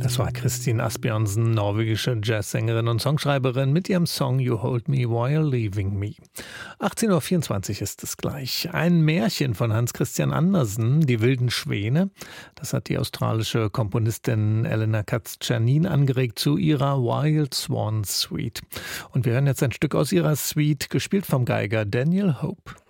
Das war Kristin Asbjørnsen, norwegische Jazzsängerin und Songschreiberin mit ihrem Song You Hold Me While Leaving Me. 18.24 Uhr ist es gleich. Ein Märchen von Hans Christian Andersen, Die wilden Schwäne. Das hat die australische Komponistin Elena Katz-Czernin angeregt zu ihrer Wild Swan Suite. Und wir hören jetzt ein Stück aus ihrer Suite, gespielt vom Geiger Daniel Hope.